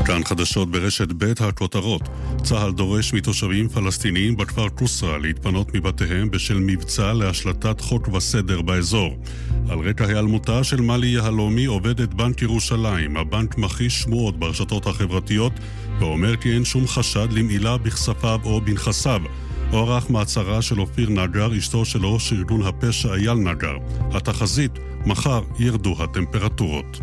כאן חדשות ברשת ב' הכותרות. צה"ל דורש מתושבים פלסטיניים בכפר קוסרה להתפנות מבתיהם בשל מבצע להשלטת חוק וסדר באזור. על רקע היעלמותה של מלי יהלומי עובדת בנק ירושלים. הבנק מכחיש שמועות ברשתות החברתיות ואומר כי אין שום חשד למעילה בכספיו או בנכסיו. הוארך מעצרה של אופיר נגר, אשתו של ראש ארגון הפשע אייל נגר. התחזית, מחר ירדו הטמפרטורות.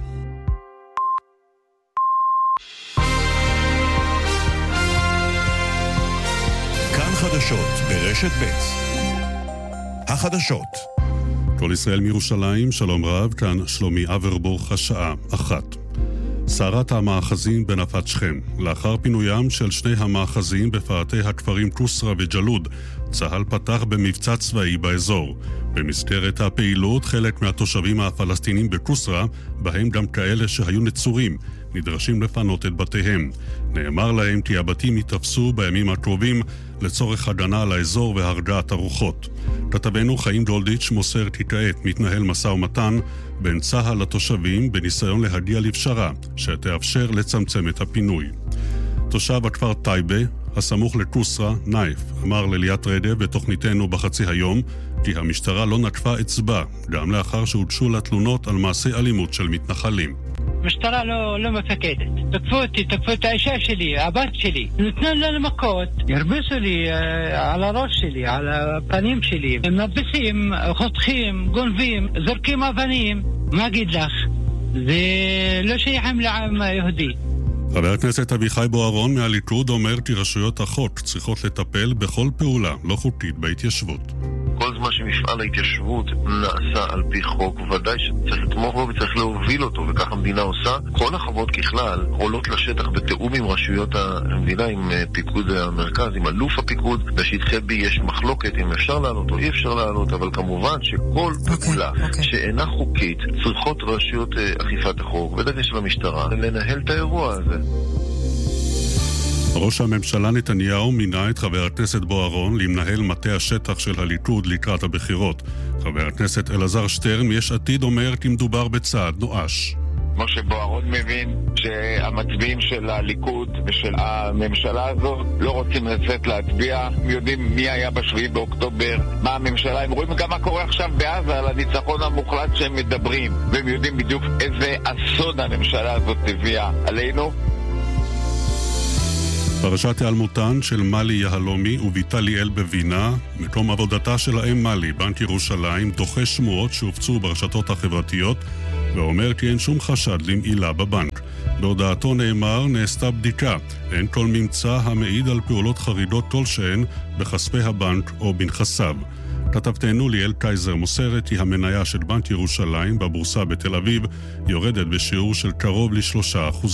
חדשות ברשת ב'. החדשות. כל ישראל מירושלים, שלום רב, כאן שלומי אברבוך, השעה 1. סערת המאחזים בנפת שכם. לאחר פינוים של שני המאחזים בפאתי הכפרים קוסרה וג'לוד, צה"ל פתח במבצע צבאי באזור. במסגרת הפעילות, חלק מהתושבים הפלסטינים בקוסרה, בהם גם כאלה שהיו נצורים, נדרשים לפנות את בתיהם. נאמר להם כי הבתים יתפסו בימים הקרובים לצורך הגנה על האזור והרגעת הרוחות. כתבנו חיים גולדיץ' מוסר כי כעת מתנהל משא ומתן בין צה"ל לתושבים בניסיון להגיע לפשרה שתאפשר לצמצם את הפינוי. תושב הכפר טייבה, הסמוך לקוסרה, נייף, אמר לליאת רדה בתוכניתנו בחצי היום כי המשטרה לא נקפה אצבע, גם לאחר שהוגשו לתלונות על מעשי אלימות של מתנחלים. המשטרה לא מפקדת. תקפו את האישה שלי, הבת שלי. נתנו לנו מכות, הרביצו לי על הראש שלי, על הפנים שלי. הם מרביצים, חותכים, גונבים, זורקים אבנים. מה אגיד לך? זה לא שייכים לעם היהודי. חבר הכנסת אביחי בוארון מהליכוד אומר כי רשויות החוק צריכות לטפל בכל פעולה לא חוקית בהתיישבות. כל זמן שמפעל ההתיישבות נעשה על פי חוק, ודאי שצריך לתמוך בו וצריך להוביל אותו, וכך המדינה עושה. כל החוות ככלל עולות לשטח בתאום עם רשויות המדינה, עם פיקוד המרכז, עם אלוף הפיקוד. בשטחי B יש מחלוקת אם אפשר לעלות או אי אפשר לעלות, אבל כמובן שכל פעולה שאינה חוקית צריכות רשויות אכיפת החוק, בדגש של המשטרה, לנהל את האירוע הזה. ראש הממשלה נתניהו מינה את חבר הכנסת בוארון למנהל מטה השטח של הליכוד לקראת הבחירות. חבר הכנסת אלעזר שטרן מיש עתיד אומר כי מדובר בצעד נואש. משה בוארון מבין שהמצביעים של הליכוד ושל הממשלה הזאת לא רוצים לצאת להצביע. הם יודעים מי היה ב7 באוקטובר, מה הממשלה, הם רואים גם מה קורה עכשיו בעזה על הניצחון המוחלט שהם מדברים, והם יודעים בדיוק איזה אסון הממשלה הזאת הביאה עלינו. פרשת היעלמותן של מלי יהלומי וביתה ליאל בבינה, מקום עבודתה של האם מלי, בנק ירושלים, דוחה שמועות שהופצו ברשתות החברתיות ואומר כי אין שום חשד למעילה בבנק. בהודעתו נאמר, נעשתה בדיקה, אין כל ממצא המעיד על פעולות חריגות כלשהן בכספי הבנק או בנכסיו. כתבתנו ליאל קייזר מוסרת כי המניה של בנק ירושלים בבורסה בתל אביב יורדת בשיעור של קרוב ל3%.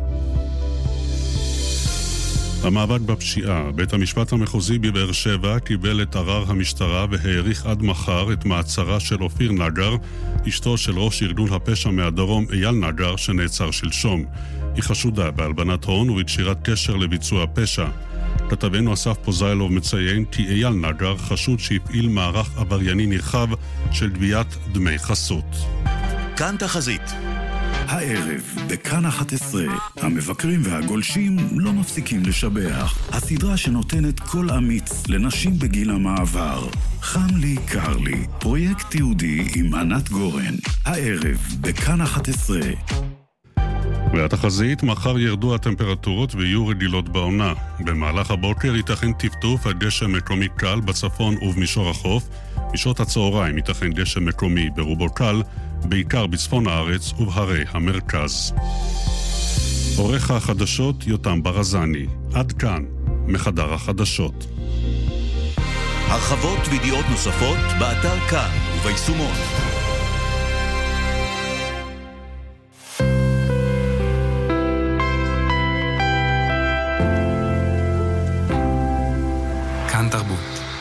המאבק בפשיעה. בית המשפט המחוזי בבאר שבע קיבל את ערר המשטרה והאריך עד מחר את מעצרה של אופיר נגר, אשתו של ראש ארגון הפשע מהדרום אייל נגר שנעצר שלשום. היא חשודה בהלבנת הון ובקשירת קשר לביצוע פשע. כתבנו אסף פוזיילוב מציין כי אייל נגר חשוד שהפעיל מערך עברייני נרחב של גביית דמי חסות. כאן תחזית. הערב, בכאן 11, המבקרים והגולשים לא מפסיקים לשבח. הסדרה שנותנת כל אמיץ לנשים בגיל המעבר. חם לי, קר לי. פרויקט יהודי עם ענת גורן. הערב, בכאן 11. והתחזית, מחר ירדו הטמפרטורות ויהיו רגילות בעונה. במהלך הבוקר ייתכן טפטוף עד גשם מקומי קל בצפון ובמישור החוף. בשעות הצהריים ייתכן גשם מקומי ברובו קל, בעיקר בצפון הארץ ובהרי המרכז. עורך החדשות יותם ברזני. עד כאן, מחדר החדשות. הרחבות וידיעות נוספות באתר כאן וביישומון. כאן תרבות.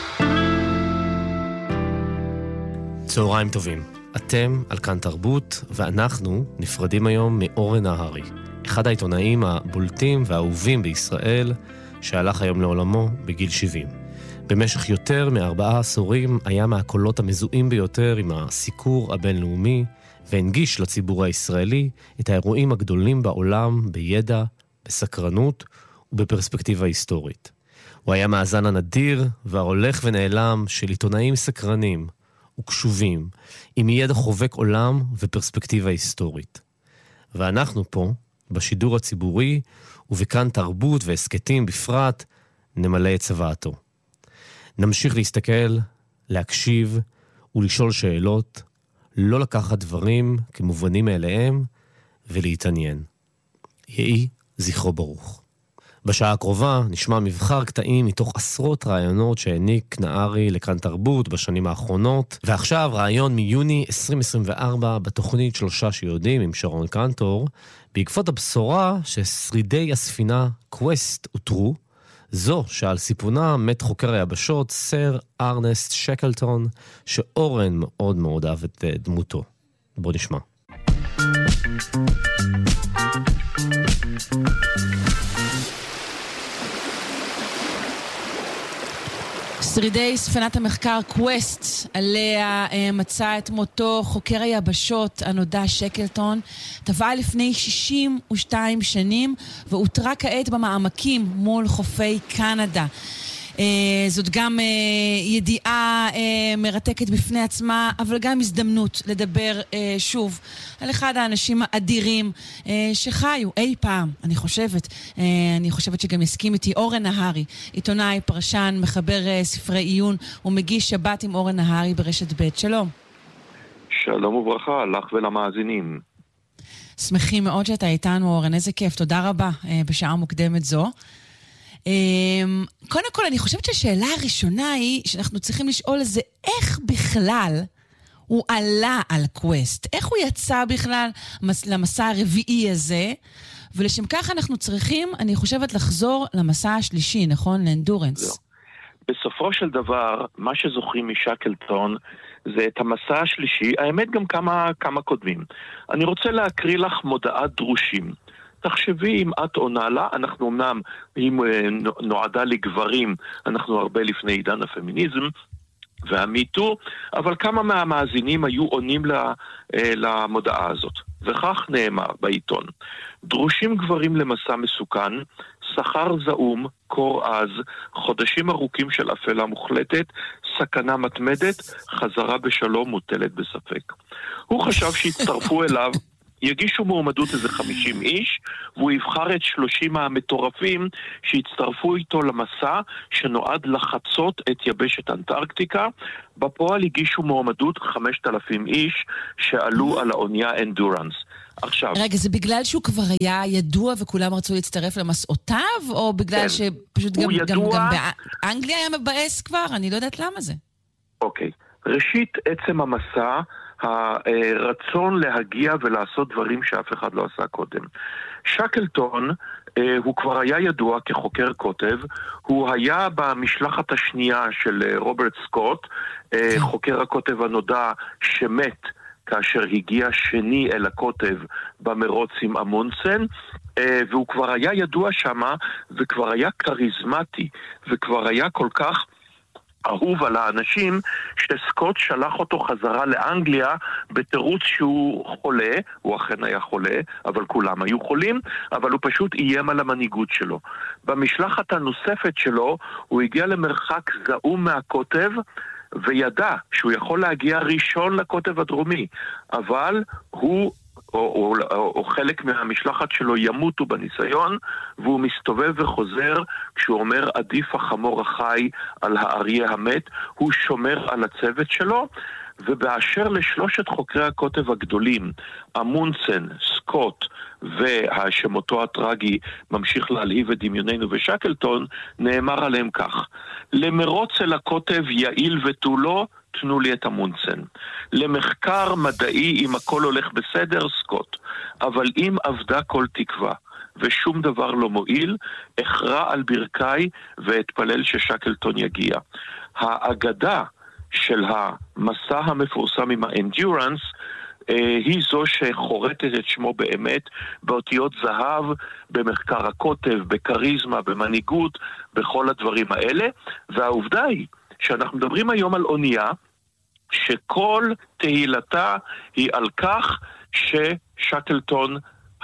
צהריים טובים. אתם על כאן תרבות, ואנחנו נפרדים היום מאורן נהרי, אחד העיתונאים הבולטים והאהובים בישראל, שהלך היום לעולמו בגיל 70. במשך יותר מ4 עשורים היה מהקולות המזוהים ביותר עם הסיקור הבינלאומי, והנגיש לציבור הישראלי את האירועים הגדולים בעולם בידע, בסקרנות ובפרספקטיבה היסטורית. הוא היה מאזן הנדיר וההולך ונעלם של עיתונאים סקרנים וקשובים, עם ידע חובק עולם ופרספקטיבה היסטורית. ואנחנו פה, בשידור הציבורי ובכאן תרבות והסקטים בפרט, נמלא את צוואתו. נמשיך להסתכל, להקשיב ולשאול שאלות, לא לקחת דברים כמובנים מאליהם ולהתעניין. יהי זכרו ברוך. בשעה הקרובה נשמע מבחר קטעים מתוך עשרות רעיונות שהעניק נהרי לכאן תרבות בשנים האחרונות, ועכשיו רעיון מיוני 2024 בתוכנית 3 שיודעים עם שרון קנטור, בעקבות הבשורה ששרידי הספינה קווסט אותרו, זו שעל סיפונה מת חוקר היבשות סר ארנסט שקלטון, שאורן מאוד מאוד אהב את דמותו. בוא נשמע. שרידי ספינת המחקר קווסט, עליה מצא את מותו חוקר היבשות הנודע שקלטון, טבעה לפני 62 שנים והותרה כעת במעמקים מול חופי קנדה. זאת גם ידיעה מרתקת בפני עצמה, אבל גם הזדמנות לדבר שוב על אחד האנשים האדירים שחיו אי פעם, אני חושבת שגם יסכים איתי אורן נהרי, עיתונאי, פרשן, מחבר ספרי עיון ומגיש שבת עם אורן נהרי ברשת ב'. שלום. שלום וברכה, לך ולמאזינים. שמחים מאוד שאתה איתנו אורן, איזה כיף, תודה רבה בשעה מוקדמת זו. קודם כל, אני חושבת שהשאלה הראשונה היא שאנחנו צריכים לשאול זה איך בכלל הוא עלה על קווסט, איך הוא יצא בכלל למסע הרביעי הזה, ולשם כך אנחנו צריכים, אני חושבת, לחזור למסע השלישי, נכון? לאנדורנס. בסופו של דבר, מה שזוכרים משקלטון זה את המסע השלישי, האמת גם כמה קודמים. אני רוצה להקריא לך מודעת דרושים. תחשבי אם את עונה לה, אנחנו אמנם, היא נועדה לגברים, אנחנו הרבה לפני עידן הפמיניזם והמיטו, אבל כמה מהמאזינים היו עונים למודעה הזאת. וכך נאמר בעיתון: דרושים גברים למסע מסוכן, שכר זעום, קור עז, חודשים ארוכים של אפלה מוחלטת, סכנה מתמדת, חזרה בשלום מוטלת בספק. הוא חשב שהצטרפו אליו יגישו מועמדות איזה 50 איש, והוא יבחר את 30 המטורפים שהצטרפו איתו למסע שנועד לחצות את יבשת אנטארקטיקה. בפועל הגישו מועמדות 5,000 איש שעלו על האונייה אנדורנס. עכשיו, רגע, זה בגלל שהוא כבר היה ידוע וכולם רצו להצטרף למסעותיו, או בגלל כן, שפשוט גם באנגליה היה מבאס כבר? אני לא יודעת למה זה. אוקיי. ראשית, עצם המסע, הרצון להגיע ולעשות דברים שאף אחד לא עשה קודם. שקלטון, הוא כבר היה ידוע כחוקר כותב, הוא היה במשלחת השנייה של רוברט סקוט, חוקר הכותב הנודע שמת כאשר הגיע שני אל הכותב במרוץ עם אמונסן, והוא כבר היה ידוע שמה, וכבר היה קריזמטי, וכבר היה כל כך אהוב על האנשים, שסקוט שלח אותו חזרה לאנגליה בתירוץ שהוא חולה, הוא אכן היה חולה, אבל כולם היו חולים, אבל הוא פשוט איים על המנהיגות שלו. במשלחת הנוספת שלו, הוא הגיע למרחק זעום מהכותב, וידע שהוא יכול להגיע ראשון לכותב הדרומי, אבל הוא או חלק מהמשלחת שלו ימותו בניסיון, והוא מסתובב וחוזר כשהוא אומר עדיף החמור החי על האריה המת. הוא שומר על הצוות שלו. ובאשר לשלושת חוקרי הכותב הגדולים, אמונסן, סקוט והשמותו הטרגי ממשיך להלהיב את דמיוננו ושקלטון, נאמר עליהם כך: למרוץ אל הכותב יעיל ותו לא, תנו לי את אמונסן. למחקר מדעי אם הכל הולך בסדר, סקוט. אבל אם עבדה כל תקווה ושום דבר לא מועיל, אכרע על ברכי ואתפלל ששקלטון יגיע. האגדה של המסע המפורסם עם האנדורנס היא זו שחורטת את שמו באמת באותיות זהב, במחקר הכותב, בקריזמה, במנהיגות, בכל הדברים האלה. והעובדה היא שאנחנו מדברים היום על אונייה שכל תהילתה היא על כך ששקלטון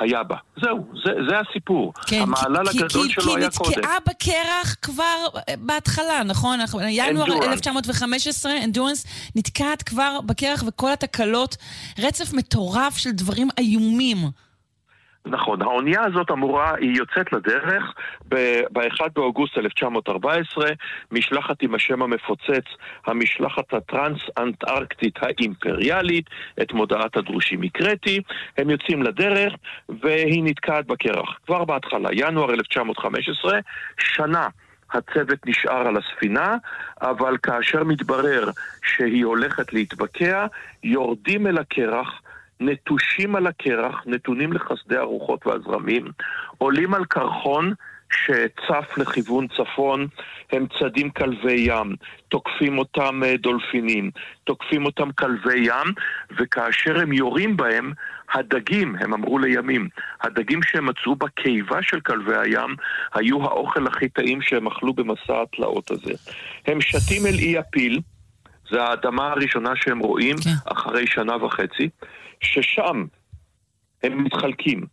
היה בה. זהו, זה הסיפור. כן, המעלל הגדול שלו היה קודם. כי נתקעה בקרח כבר בהתחלה, נכון? ינואר 1915, אנדורנס נתקעת כבר בקרח וכל התקלות, רצף מטורף של דברים איומים. נכון, האונייה הזאת היא יוצאת לדרך ב-1 באוגוסט 1914, משלחת עם השם המפוצץ, המשלחת הטרנס-אנטארקטית האימפריאלית, את מודעת הדרושים הקראתי, הם יוצאים לדרך והיא נתקעת בקרח. כבר בהתחלה, ינואר 1915, שנה הצוות נשאר על הספינה, אבל כאשר מתברר שהיא הולכת להתבקע, יורדים אל הקרח, נטושים על הקרח, נתונים לחסדי הרוחות והזרמים, עולים על קרחון שצף לכיוון צפון, הם צדים כלבי ים, תוקפים אותם דולפינים, תוקפים אותם כלבי ים, וכאשר הם יורים בהם, הדגים, הם אמרו לימים, הדגים שהם מצאו בקיבה של כלבי הים, היו האוכל הכי טעים שהם אכלו במסע התלאות הזה. הם שתים אל אי הפיל, זה האדמה הראשונה שהם רואים אחרי שנה וחצי, ששם הם מתחלקים,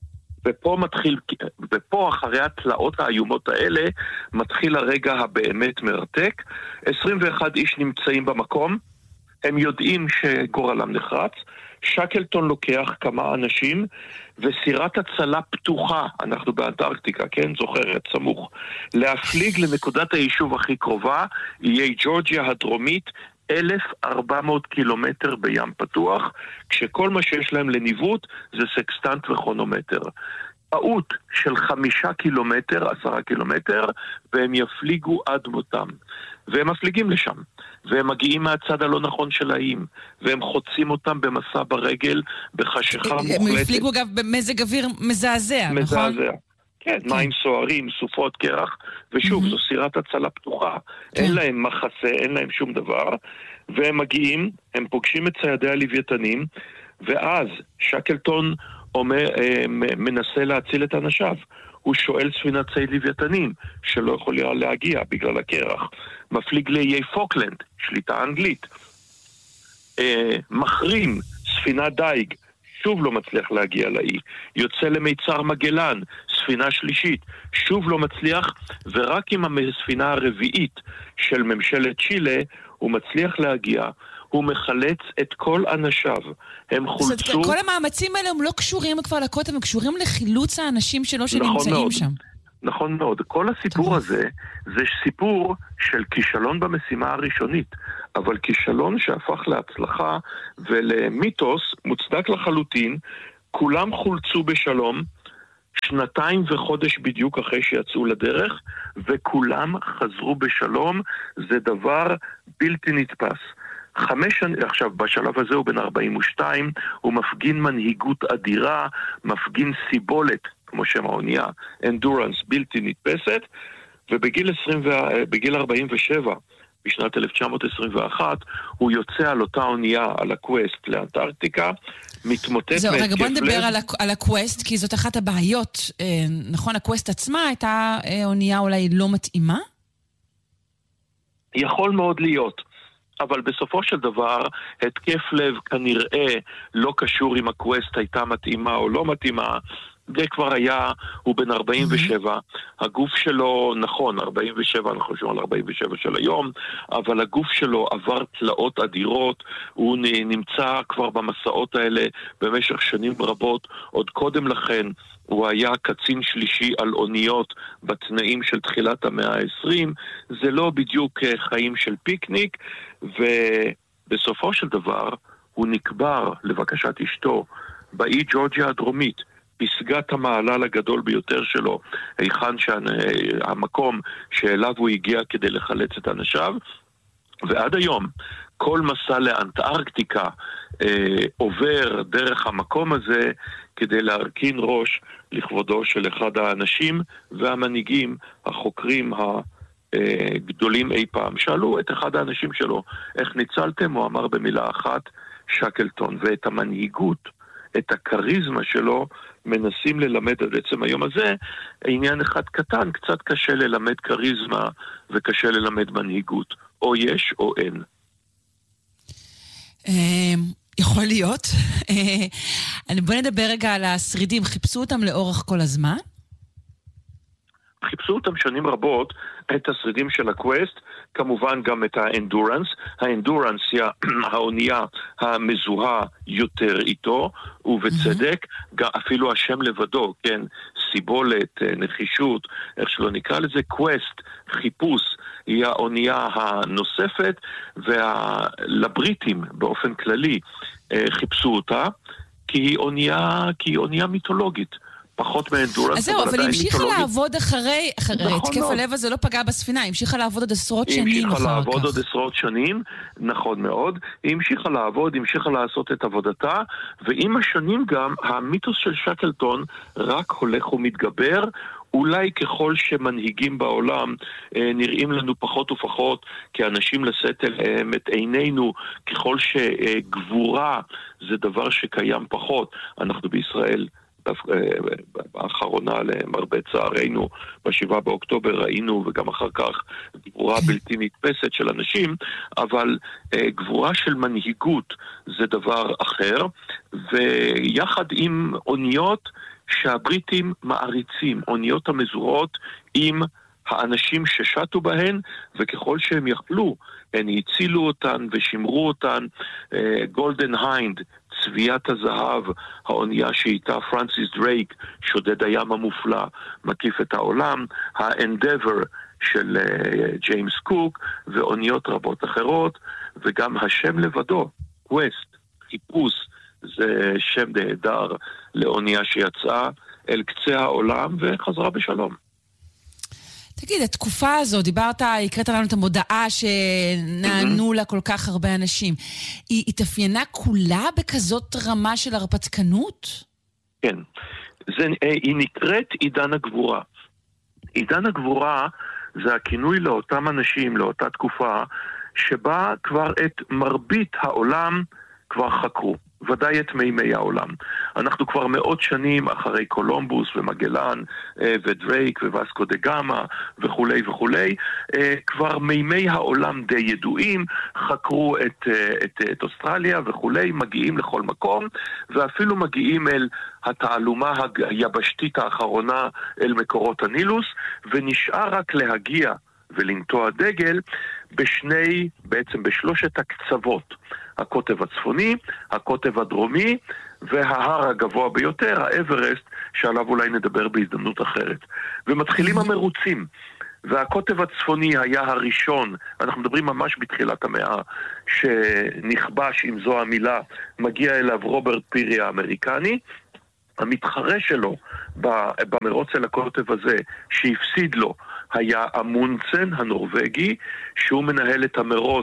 ופה אחרי התלאות האיומות האלה מתחיל הרגע הבאמת מרתק. 21 איש נמצאים במקום, הם יודעים שגורלם נחרץ, שקלטון לוקח כמה אנשים וסירת הצלה פתוחה, אנחנו באנטארקטיקה, כן? זוכרת, סמוך, להפליג לנקודת היישוב הכי קרובה, איי ג'ורג'יה הדרומית, 1,400 קילומטר בים פתוח, כשכל מה שיש להם לניווט זה סקסטנט וכרונומטר. טעות של 5 קילומטר, 10 קילומטר, והם יפליגו עד מותם. והם מפליגים לשם, והם מגיעים מהצד הלא נכון של האיים, והם חוצים אותם במסע ברגל, בחשיכה מוחלטת. הם יפליגו גם במזג אוויר מזעזע, נכון? מזעזע. כן, מים סוערים, סופות קרח, ושוב, זו סירת הצלה פתוחה. אין להם מחסה, אין להם שום דבר, והם מגיעים, הם פוגשים את ציידי הלוויתנים, ואז שקלטון מנסה להציל את אנשיו. הוא שואל ספינת צייד לוויתנים, שלא יכולה להגיע בגלל הקרח. מפליג לאיי פוקלנד, שליטה אנגלית. מחרים, ספינת דייג, שוב לא מצליח להגיע לאי. יוצא למיצר מגלן, ספינה שלישית, שוב לא מצליח, ורק עם הספינה הרביעית של ממשלת צ'ילה, הוא מצליח להגיע. הוא מחלץ את כל אנשיו. הם חולצו... כל המאמצים האלה הם לא קשורים כבר לקוטב, הם קשורים לחילוץ האנשים שלו שנמצאים שם. נכון מאוד. כל הסיפור הזה זה סיפור של כישלון במשימה הראשונית, אבל כישלון שהפך להצלחה ולמיתוס מוצדק לחלוטין. כולם חולצו בשלום, 2 וחודש בדיוק אחרי שיצאו לדרך, וכולם חזרו בשלום. זה דבר בלתי נתפס. 5 שנים, עכשיו בשלב הזה הוא בן 42, הוא מפגין מנהיגות אדירה, מפגין סיבולת, כמו שם האונייה, אנדורנס בלתי נתפסת, ובגיל 47, בשנת 1921, הוא יוצא על אותה אונייה, על הקווסט לאנטארקטיקה, מתמוטט מהתקף לב. רגע, בוא נדבר על הקווסט, כי זאת אחת הבעיות, נכון, הקווסט עצמה הייתה אונייה אולי לא מתאימה? יכול מאוד להיות. אבל בסופו של דבר, התקף לב כנראה לא קשור אם הקווסט הייתה מתאימה או לא מתאימה. זה כבר היה, הוא בן 47, הגוף שלו, נכון, 47, אנחנו חושבים על 47 של היום, אבל הגוף שלו עבר תלאות אדירות, הוא נמצא כבר במסעות האלה במשך שנים רבות, עוד קודם לכן הוא היה קצין שלישי על אוניות בתנאים של תחילת המאה ה-20, זה לא בדיוק חיים של פיקניק, ובסופו של דבר הוא נקבר לבקשת אשתו באי ג'ורג'יה הדרומית, פסגת המעלל הגדול ביותר שלו, היכן המקום שאליו הוא הגיע כדי לחלץ את אנשיו, ועד היום כל מסע לאנטארקטיקה עובר דרך המקום הזה כדי להרכין ראש לכבודו של אחד האנשים והמנהיגים, החוקרים הגדולים אי פעם. שאלו את אחד האנשים שלו, איך ניצלתם? הוא אמר במילה אחת, שקלטון. ואת המנהיגות, את הקריזמה שלו, מנסים ללמד עד עצם היום הזה. עניין אחד קטן, קצת קשה ללמד קריזמה וקשה ללמד מנהיגות. או יש או אין. יכול להיות. בוא נדבר רגע על השרידים. חיפשו אותם לאורך כל הזמן? חיפשו אותם שנים רבות, את השרידים של הקווסט, כמובן גם את האנדורנס. האנדורנס היא האונייה המזוהה יותר איתו, ובצדק, אפילו השם לבדו, כן, סיבולת, נחישות, איך שלא נקרא לזה, קווסט, חיפוש, היא האונייה הנוספת, ולבריטים באופן כללי חיפשו אותה, כי היא אונייה מיתולוגית. פחות מאנדורנס. אז זהו, אבל המשיכה לעבוד אחרי התקף הלב הזה לא פגע בספינה, המשיכה לעבוד עוד עשרות שנים אחר כך. המשיכה לעבוד עוד עשרות שנים, נכון מאוד. היא המשיכה לעבוד, המשיכה לעשות את עבודתה, ועם השנים גם המיתוס של שקלטון רק הולך ומתגבר, אולי ככל שמנהיגים בעולם נראים לנו פחות ופחות כאנשים לשאת אליהם את עינינו, ככל שגבורה זה דבר שקיים פחות. אנחנו בישראל באחרונה למרבה צערנו ב7 באוקטובר ראינו, וגם אחר כך גבורה בלתי נתפסת של אנשים, אבל גבורה של מנהיגות זה דבר אחר, ויחד עם אוניות שהבריטים מעריצים, אוניות המזוהות עם האנשים ששטו בהן, וככל שהם יכלו הם הצילו אותן ושימרו אותן. גולדן היינד, צביית הזהב, האונייה שאיתה פרנסיס דרייק, שודד הים המופלא, מקיף את העולם, האנדבר של ג'יימס קוק, ואוניות רבות אחרות, וגם השם לבדו, קווסט, חיפוש, זה שם נהדר לאונייה שיצאה אל קצה העולם וחזרה בשלום. תגיד, התקופה הזו, הקראת לנו את המודעה שנענו לה כל כך הרבה אנשים. היא התאפיינה כולה בכזאת רמה של הרפתקנות? כן. היא נקראת עידן הגבורה. עידן הגבורה זה הכינוי לאותם אנשים, לאותה תקופה, שבה כבר את מרבית העולם כבר חקרו. ודאי את מימי העולם. אנחנו כבר מאות שנים אחרי קולומבוס ומגלן ודרייק וווסקו דה גאמה וכולי וכולי, כבר מימי העולם די ידועים, חקרו את אוסטרליה וכולי, מגיעים לכל מקום, ואפילו מגיעים אל התעלומה היבשתית האחרונה, אל מקורות הנילוס, ונשאר רק להגיע ולנטוע דגל בעצם בשלושת הקצוות. הקוטב הצפוני, הקוטב הדרומי, וההר הגבוה ביותר, האברסט, שעליו אולי נדבר בהזדמנות אחרת. ומתחילים המרוצים, והקוטב הצפוני היה הראשון, אנחנו מדברים ממש בתחילת המאה, שנכבש, אם זו המילה, מגיע אליו רוברט פירי האמריקני, המתחרה שלו במרוץ אל הקוטב הזה, שהפסיד לו, היה אמונצן הנורווגי, שהוא מנהל את המרוץ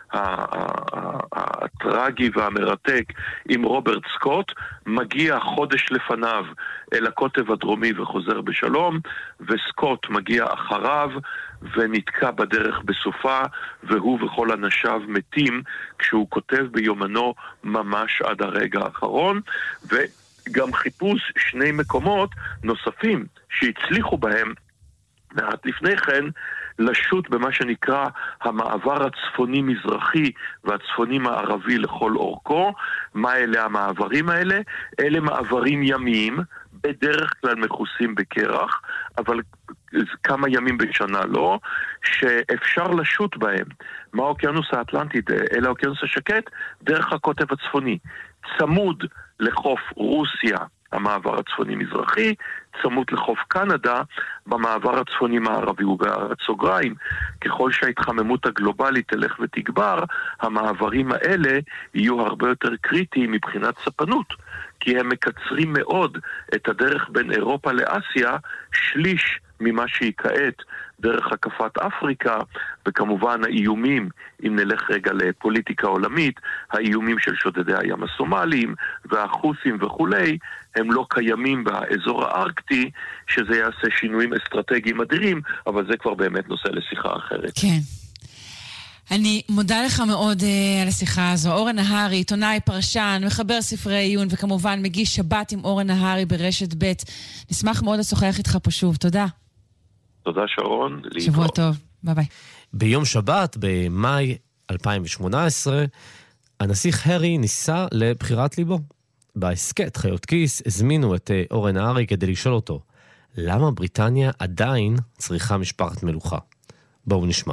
הטרגי והמרתק עם רוברט סקוט, מגיע חודש לפניו אל הקוטב הדרומי וחוזר בשלום, וסקוט מגיע אחריו ונתקע בדרך בסופה, והוא וכל אנשיו מתים כשהוא כותב ביומנו ממש עד הרגע האחרון. וגם חיפוש שני מקומות נוספים שהצליחו בהם מעט לפני כן לשוט במה שנקרא המעבר הצפוני-מזרחי והצפוני-מערבי לכל אורכו. מה אלה המעברים האלה? אלה מעברים ימיים, בדרך כלל מכוסים בקרח, אבל כמה ימים בשנה לא, שאפשר לשוט בהם. מה האוקיינוס האטלנטי? אלה האוקיינוס השקט, דרך הקוטב הצפוני. צמוד לחוף רוסיה, המעבר הצפוני-מזרחי, צמוד לחוף קנדה, במעבר הצפוני-מערבי. ובהערת סוגריים, ככל שההתחממות הגלובלית תלך ותגבר, המעברים האלה יהיו הרבה יותר קריטיים מבחינת ספנות, כי הם מקצרים מאוד את הדרך בין אירופה לאסיה, שליש ממה שהיא כעת דרך הקפת אפריקה, וכמובן האיומים, אם נלך רגע לפוליטיקה עולמית, האיומים של שודדי הים הסומליים והחוסים וכולי, הם לא קיימים באזור הארקטי, שזה יעשה שינויים אסטרטגיים אדירים, אבל זה כבר באמת נושא לשיחה אחרת. כן. אני מודה לך מאוד על השיחה הזו. אורן נהרי, עיתונאי, פרשן, מחבר ספרי עיון, וכמובן מגיש שבת עם אורן נהרי ברשת ב'. נשמח מאוד לשוחח איתך פה שוב. תודה. תודה שרון. שבוע טוב. ביי ביי. ביום שבת, במאי 2018, הנסיך הרי ניסה לבחירת ליבו. בהסקט חיות כיס הזמינו את אורן נהרי כדי לשאול אותו, למה בריטניה עדיין צריכה משפחת מלוכה? בואו נשמע.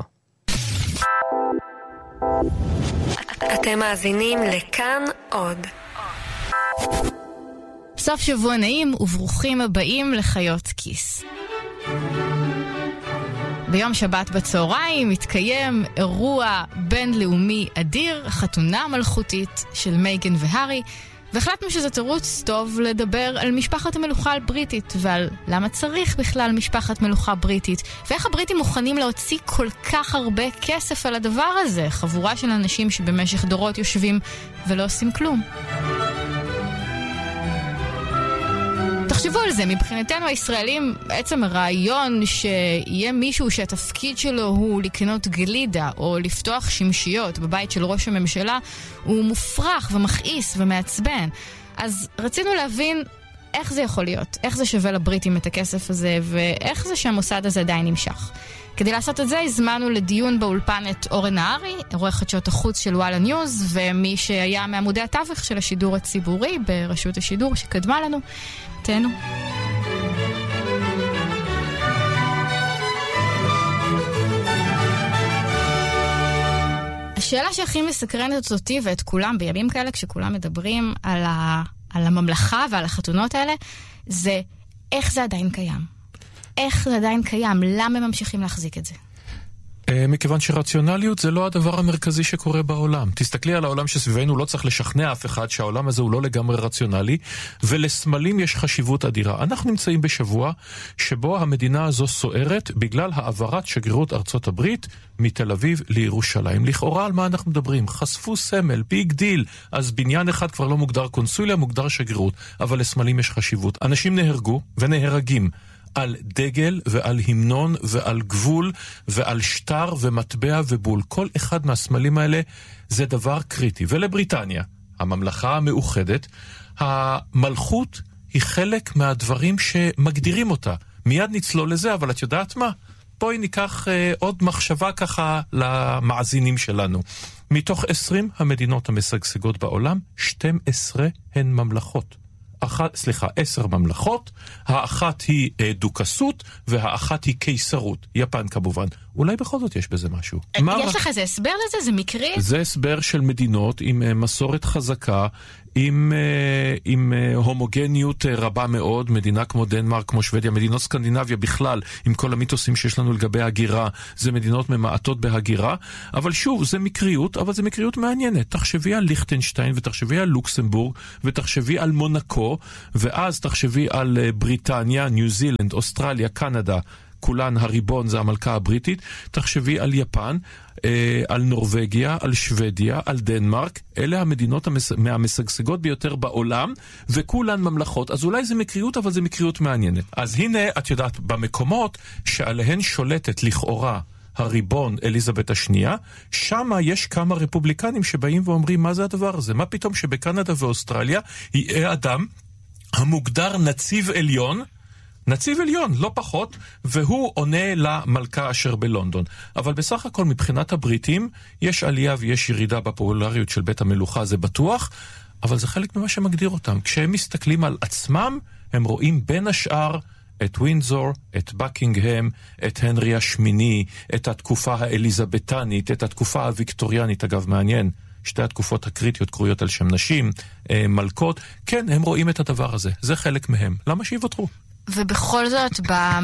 אתם מאזינים לכאן עוד. סוף שבוע נעים וברוכים הבאים לחיות כיס. ביום שבת בצהריים מתקיים אירוע בינלאומי אדיר, חתונה מלכותית של מייגן והארי, והחלטנו שזה תירוץ טוב לדבר על משפחת המלוכה הבריטית, ועל למה צריך בכלל משפחת מלוכה בריטית, ואיך הבריטים מוכנים להוציא כל כך הרבה כסף על הדבר הזה, חבורה של אנשים שבמשך דורות יושבים ולא עושים כלום. תחשבו על זה, מבחינתנו הישראלים, בעצם הרעיון שיהיה מישהו שהתפקיד שלו הוא לקנות גלידה או לפתוח שמשיות בבית של ראש הממשלה, הוא מופרך ומכעיס ומעצבן. אז רצינו להבין איך זה יכול להיות, איך זה שווה לבריטים את הכסף הזה, ואיך זה שהמוסד הזה עדיין נמשך. כדי לעשות את זה, הזמנו לדיון באולפן את אורן נהרי, עורך חדשות החוץ של וואלה ניוז, ומי שהיה מעמודי התווך של השידור הציבורי ברשות השידור שקדמה לנו. תהנו. השאלה שהכי מסקרנת אותי ואת כולם בימים כאלה, כשכולם מדברים על הממלכה ועל החתונות האלה, זה איך זה עדיין קיים. איך זה עדיין קיים? למה ממשיכים להחזיק את זה? מכיוון שרציונליות זה לא הדבר המרכזי שקורה בעולם. תסתכלי על העולם שסביבנו, לא צריך לשכנע אף אחד שהעולם הזה הוא לא לגמרי רציונלי, ולסמלים יש חשיבות אדירה. אנחנו נמצאים בשבוע שבו המדינה הזו סוערת בגלל העברת שגרירות ארצות הברית מתל אביב לירושלים. לכאורה על מה אנחנו מדברים? חשפו סמל, ביג דיל. אז בניין אחד כבר לא מוגדר קונסוליה, מוגדר שגרירות. אבל לסמלים יש חשיבות. אנשים נהרגו ונהרגים על דגל ועל המנון ועל גבול ועל שטר ומטבע ובול. כל אחד מהסמלים האלה זה דבר קריטי. ולבריטניה, הממלכה המאוחדת, המלכות היא חלק מהדברים שמגדירים אותה. מיד נצלול לזה, אבל את יודעת מה? בואי ניקח עוד מחשבה ככה למאזינים שלנו. מתוך 20 המדינות המשגשגות בעולם, 12 הן ממלכות. 10 ממלכות, האחת היא דוכסות והאחת היא קיסרות, יפן כמובן. אולי בכל זאת יש בזה משהו. יש לך איזה הסבר לזה? זה מקרי? זה הסבר של מדינות עם מסורת חזקה, עם הומוגניות רבה מאוד, מדינה כמו דנמרק, כמו שוודיה, מדינות סקנדינביה בכלל, עם כל המיתוסים שיש לנו לגבי הגירה, זה מדינות ממעטות בהגירה, אבל שוב, זה מקריות, אבל זה מקריות מעניינת. תחשבי על ליכטנשטיין, ותחשבי על לוקסמבורג, ותחשבי על מונקו, ואז תחשבי על בריטניה, ניו זילנד, אוסטרליה, קנדה, כולן הריבון זה המלכה הבריטית, תחשבי על יפן, על נורווגיה, על שוודיה, על דנמרק, אלה המדינות מהמשגשגות ביותר בעולם, וכולן ממלכות, אז אולי זה מקריות, אבל זה מקריות מעניינת. אז הנה, את יודעת, במקומות שעליהן שולטת לכאורה הריבון אליזבת השנייה, שם יש כמה רפובליקנים שבאים ואומרים, מה זה הדבר הזה? מה פתאום שבקנדה ואוסטרליה יהיה אדם המוגדר נציב עליון, נציב עליון, לא פחות, והוא עונה למלכה אשר בלונדון. אבל בסך הכל מבחינת הבריטים, יש עלייה ויש ירידה בפופולריות של בית המלוכה, זה בטוח, אבל זה חלק ממה שמגדיר אותם. כשהם מסתכלים על עצמם, הם רואים בין השאר את ווינזור, את בקינגהם, את הנרי השמיני, את התקופה האליזבטנית, את התקופה הוויקטוריאנית, אגב מעניין, שתי התקופות הקריטיות קרויות על שם נשים, מלכות, כן, הם רואים את הדבר הזה, זה חלק מהם. למה שיוותרו? ובכל זאת,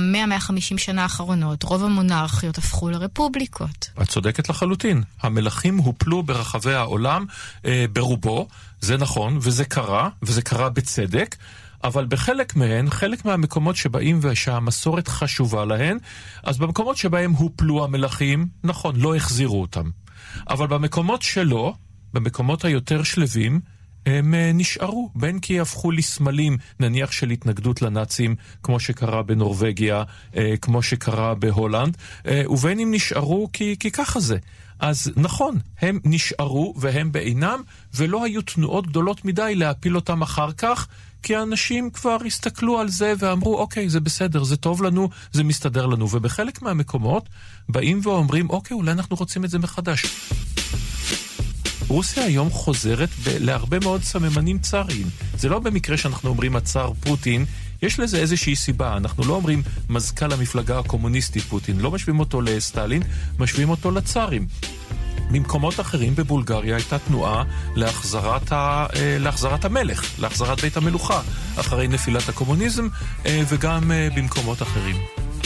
ב-150 שנה האחרונות, רוב המונרכיות הפכו לרפובליקות. את צודקת לחלוטין. המלכים הופלו ברחבי העולם ברובו, זה נכון, וזה קרה בצדק, אבל בחלק מהן, חלק מהמקומות שבאים ושהמסורת חשובה להן, אז במקומות שבהם הופלו המלכים, נכון, לא החזירו אותם. אבל במקומות שלא, במקומות היותר שלבים, הם נשארו, בין כי הפכו לסמלים, נניח של התנגדות לנאצים, כמו שקרה בנורווגיה, כמו שקרה בהולנד, ובין אם נשארו כי ככה זה. אז נכון, הם נשארו והם בעינם, ולא היו תנועות גדולות מדי להפיל אותם אחר כך, כי האנשים כבר הסתכלו על זה ואמרו, אוקיי, זה בסדר, זה טוב לנו, זה מסתדר לנו. ובחלק מהמקומות באים ואומרים, אוקיי, אולי אנחנו רוצים את זה מחדש. רוסיה היום חוזרת להרבה מאוד סממנים צאריים. זה לא במקרה שאנחנו אומרים הצאר פוטין, יש לזה איזושהי סיבה. אנחנו לא אומרים מזכ"ל המפלגה הקומוניסטית פוטין, לא משווים אותו לסטלין, משווים אותו לצארים. במקומות אחרים בבולגריה הייתה תנועה להחזרת המלך, להחזרת בית המלוכה, אחרי נפילת הקומוניזם, וגם במקומות אחרים.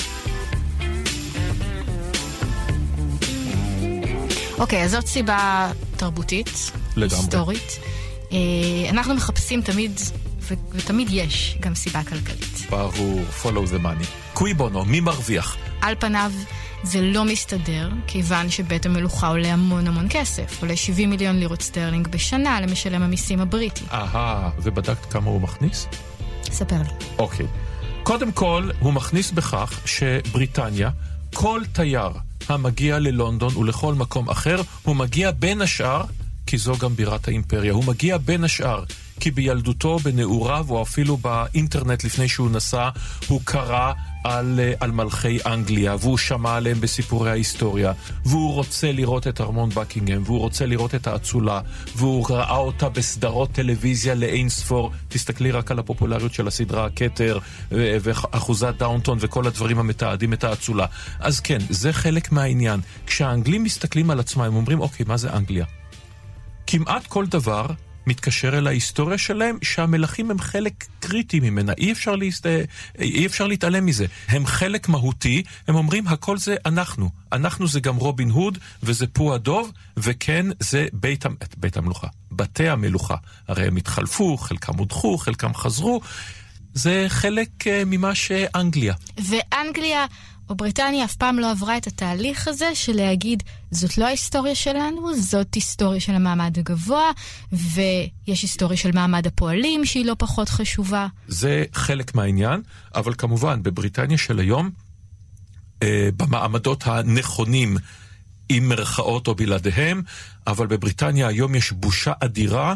אוקיי, אז זאת סיבה תרבותית, לגמרי. היסטורית. אנחנו מחפשים תמיד, ותמיד יש גם סיבה כלכלית. ברור, follow the money. קוי בונו, מי מרוויח? על פניו זה לא מסתדר, כיוון שבית המלוכה עולה המון כסף. עולה 70 מיליון לירות סטרלינג בשנה למשלם המיסים הבריטי. ובדקת כמה הוא מכניס? ספר לי. אוקיי. קודם כל, הוא מכניס בכך שבריטניה, כל תייר המגיע ללונדון ולכל מקום אחר, הוא מגיע בין השאר, כי זו גם בירת האימפריה, הוא מגיע בין השאר, כי בנעוריו, או אפילו באינטרנט לפני שהוא נסע, הוא קרא על מלכי אנגליה, והוא שמע עליהם בסיפורי ההיסטוריה, והוא רוצה לראות את ארמון בקינגהם, והוא רוצה לראות את האצולה, והוא ראה אותה בסדרות טלוויזיה לאין ספור. תסתכלי רק על הפופולריות של הסדרה הקטר, ואחוזת דאונטון, וכל הדברים המתעדים את האצולה. אז כן, זה חלק מהעניין. כשהאנגלים מסתכלים על עצמם, הם אומרים, אוקיי, מה זה אנגליה? כמעט כל דבר מתקשר אל ההיסטוריה שלהם, שהמלכים הם חלק קריטי ממנה. אי אפשר להתעלם מזה. הם חלק מהותי, הם אומרים, הכל זה אנחנו. אנחנו זה גם רובין הוד, וזה פו הדוב, וכן, זה בית המלוכה. בתי המלוכה. הרי הם התחלפו, חלקם הודחו, חלקם חזרו. זה חלק ממה שאנגליה. ואנגליה או בריטניה אף פעם לא עברה את התהליך הזה של להגיד, זאת לא ההיסטוריה שלנו, זאת היסטוריה של המעמד הגבוה, ויש היסטוריה של מעמד הפועלים שהיא לא פחות חשובה. זה חלק מהעניין, אבל כמובן בבריטניה של היום, במעמדות הנכונים, עם מרכאות או בלעדיהם, אבל בבריטניה היום יש בושה אדירה,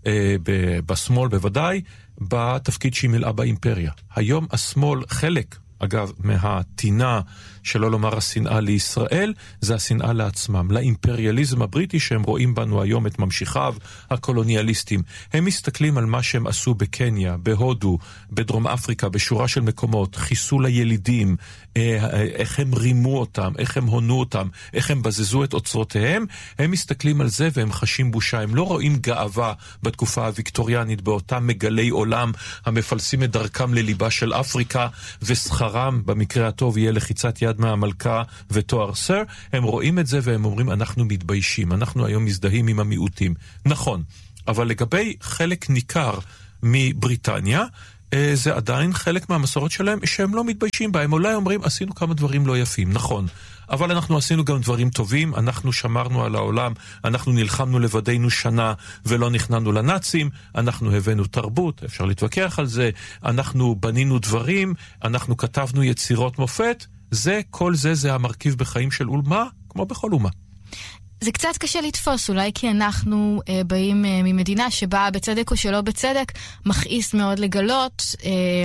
בשמאל בוודאי, בתפקיד שהיא מילאה באימפריה. היום השמאל חלק, אגב, מהתינה, שלא לומר השנאה לישראל, זה השנאה לעצמם, לאימפריאליזם הבריטי שהם רואים בנו היום את ממשיכיו הקולוניאליסטים. הם מסתכלים על מה שהם עשו בקניה, בהודו, בדרום אפריקה, בשורה של מקומות, חיסול הילידים, איך הם רימו אותם, איך הם הונו אותם, איך הם בזזו את אוצרותיהם. הם מסתכלים על זה והם חשים בושה. הם לא רואים גאווה בתקופה הוויקטוריאנית, באותם מגלי עולם המפלסים את דרכם לליבה של אפריקה, ושכרם במקרה הטוב יהיה לחיצת יד מהמלכה ותואר סר. הם רואים את זה והם אומרים, אנחנו מתביישים, אנחנו היום מזדהים עם המיעוטים. נכון, אבל לגבי חלק ניכר מבריטניה, זה עדיין חלק מהמסורת שלהם שהם לא מתביישים בה. הם אולי אומרים, עשינו כמה דברים לא יפים, נכון, אבל אנחנו עשינו גם דברים טובים, אנחנו שמרנו על העולם, אנחנו נלחמנו לבדנו שנה ולא נכנענו לנאצים, אנחנו הבאנו תרבות, אפשר להתווכח על זה, אנחנו בנינו דברים, אנחנו כתבנו יצירות מופת. כל זה זה המרכיב בחיים של אומה, כמו בכל אומה. זה קצת קשה לתפוס, אולי כי אנחנו באים ממדינה שבה בצדק או שלא בצדק, מכעיס מאוד לגלות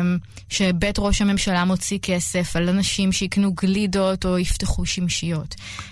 שבית ראש הממשלה מוציא כסף על אנשים שיקנו גלידות או יפתחו שמשיות.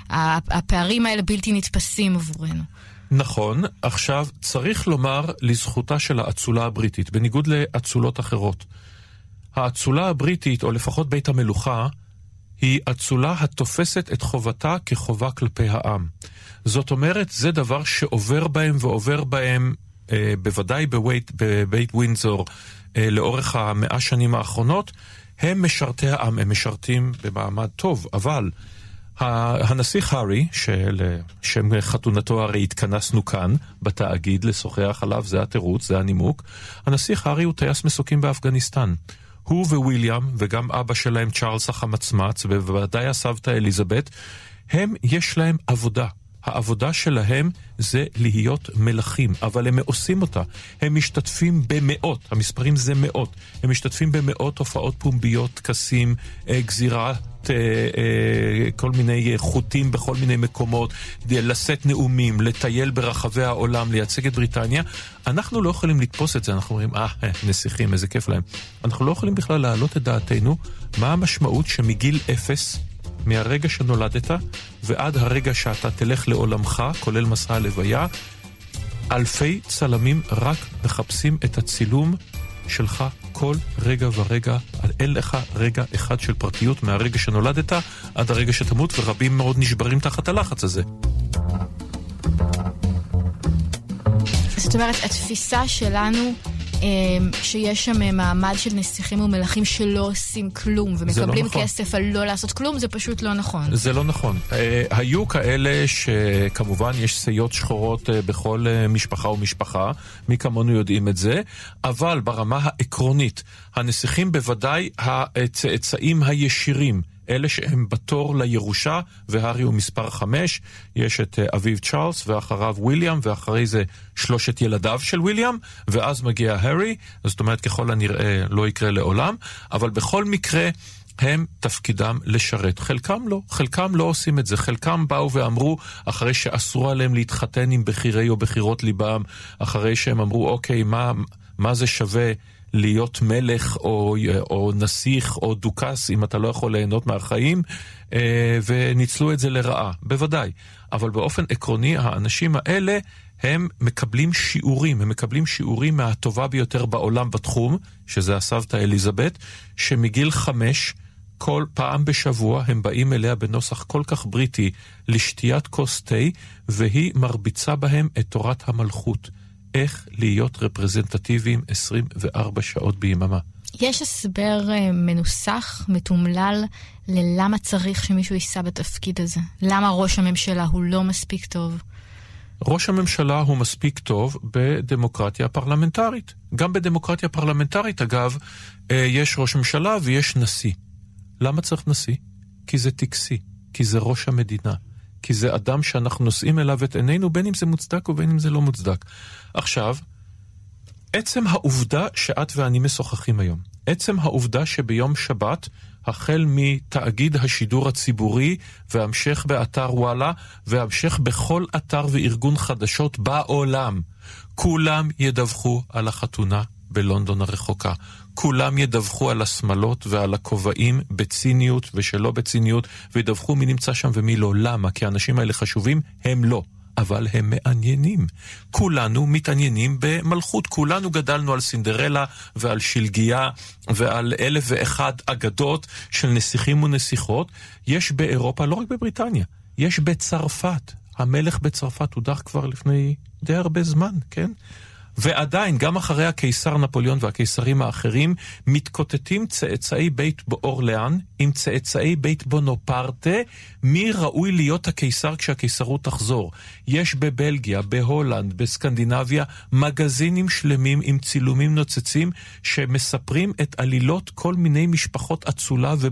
הפערים האלה בלתי נתפסים עבורנו. נכון, עכשיו צריך לומר לזכותה של האצולה הבריטית, בניגוד לאצולות אחרות. האצולה הבריטית, או לפחות בית המלוכה, היא אצולה התופסת את חובתה כחובה כלפי העם. זאת אומרת, זה דבר שעובר בהם ועובר בהם, בוודאי בבית ווינזור, לאורך 100 שנים האחרונות, הם משרתי העם, הם משרתים במעמד טוב, אבל הנסיך הארי, שלשם חתונתו הרי התכנסנו כאן בתאגיד לשוחח עליו, זה התירוץ, זה הנימוק, הנסיך הארי הוא טייס מסוקים באפגניסטן. הוא וויליאם, וגם אבא שלהם צ'ארלס החמצמץ, ובוודאי הסבתא אליזבת, יש להם עבודה. העבודה שלהם זה להיות מלכים, אבל הם עושים אותה. הם משתתפים במאות, המספרים זה מאות, הם משתתפים במאות הופעות פומביות, טקסים, גזירת כל מיני חוטים בכל מיני מקומות, לשאת נאומים, לטייל ברחבי העולם, לייצג את בריטניה. אנחנו לא יכולים לתפוס את זה, אנחנו אומרים, נסיכים, איזה כיף להם. אנחנו לא יכולים בכלל להעלות את דעתנו, מה המשמעות שמגיל 0, מהרגע שנולדת ועד הרגע שאתה תלך לעולמך, כולל מסע הלוויה, אלפי צלמים רק מחפשים את הצילום שלך כל רגע ורגע, אין לך רגע אחד של פרטיות מהרגע שנולדת עד הרגע שתמות, ורבים מאוד נשברים תחת הלחץ הזה. זאת אומרת, התפיסה שלנו שיש שם מעמד של נסיכים ומלכים שלא עושים כלום ומקבלים כסף על לא לעשות כלום, זה פשוט לא נכון. זה לא נכון. היו כאלה שכמובן יש סיות שחורות בכל משפחה ומשפחה, מי כמונו יודעים את זה, אבל ברמה העקרונית, הנסיכים בוודאי הצאצאים הישירים, אלה שהם בתור לירושה, והארי הוא מספר 5, יש את אביו צ'ארלס, ואחריו וויליאם, ואחרי זה 3 ילדיו של וויליאם, ואז מגיע הארי, זאת אומרת ככל הנראה לא יקרה לעולם, אבל בכל מקרה הם תפקידם לשרת. חלקם לא עושים את זה, חלקם באו ואמרו, אחרי שאסרו עליהם להתחתן עם בחירי או בחירות ליבם, אחרי שהם אמרו, אוקיי, מה זה שווה להיות מלך או נסיך או דוקס אם אתה לא יכול ליהנות מהחיים, וניצלו את זה לרעה, בוודאי. אבל באופן עקרוני האנשים האלה הם מקבלים שיעורים מהטובה ביותר בעולם בתחום, שזה הסבתא אליזבת, שמגיל 5 כל פעם בשבוע הם באים אליה בנוסח כל כך בריטי לשתיית כוס תה, והיא מרביצה בהם את תורת המלכות. איך להיות רפרזנטטיביים 24 שעות ביממה. יש הסבר מנוסח, מתומלל, ללמה צריך שמישהו יישא בתפקיד הזה? למה ראש הממשלה הוא לא מספיק טוב? ראש הממשלה הוא מספיק טוב בדמוקרטיה פרלמנטרית. גם בדמוקרטיה פרלמנטרית, אגב, יש ראש ממשלה ויש נשיא. למה צריך נשיא? כי זה טקסי, כי זה ראש המדינה. כי זה אדם שאנחנו נושאים אליו את עינינו, בין אם זה מוצדק ובין אם זה לא מוצדק. עכשיו, עצם העובדה שאת ואני משוחחים היום, עצם העובדה שביום שבת, החל מתאגיד השידור הציבורי, והמשך באתר וואלה, והמשך בכל אתר וארגון חדשות בעולם, כולם ידווחו על החתונה בלונדון הרחוקה. כולם ידווחו על השמלות ועל הכובעים בציניות ושלא בציניות, וידווחו מי נמצא שם ומי לא. למה? כי האנשים האלה חשובים? הם לא. אבל הם מעניינים. כולנו מתעניינים במלכות. כולנו גדלנו על סינדרלה ועל שלגיה ועל 1001 אגדות של נסיכים ונסיכות. יש באירופה, לא רק בבריטניה, יש בצרפת. המלך בצרפת הודח כבר לפני די הרבה זמן, כן? ועדיין, גם אחרי הקיסר נפוליאון והקיסרים האחרים, מתקוטטים צאצאי בית אורליאן עם צאצאי בית בונופרטה, מי ראוי להיות הקיסר כשהקיסרות תחזור. יש בבלגיה, בהולנד, בסקנדינביה, מגזינים שלמים עם צילומים נוצצים, שמספרים את עלילות כל מיני משפחות אצולה